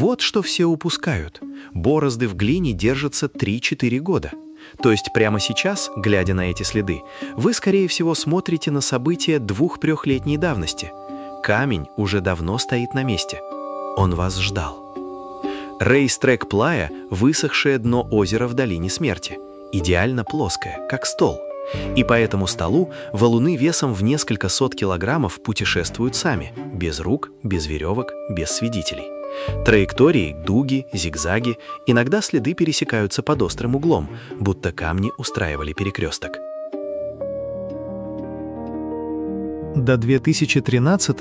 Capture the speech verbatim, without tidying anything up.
Вот что все упускают. Борозды в глине держатся три-четыре года. То есть прямо сейчас, глядя на эти следы, вы, скорее всего, смотрите на события двух-трехлетней давности. Камень уже давно стоит на месте. Он вас ждал. Рейстрек Плая – высохшее дно озера в долине смерти. Идеально плоское, как стол. И по этому столу валуны весом в несколько сот килограммов путешествуют сами, без рук, без веревок, без свидетелей. Траектории, дуги, зигзаги, иногда следы пересекаются под острым углом, будто камни устраивали перекресток. До две тысячи тринадцатого